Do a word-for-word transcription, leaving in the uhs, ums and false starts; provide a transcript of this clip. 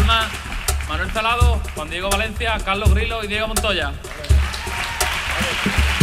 Palma, Manuel Salado, Juan Diego Valencia, Carlos Grilo y Diego Montoya.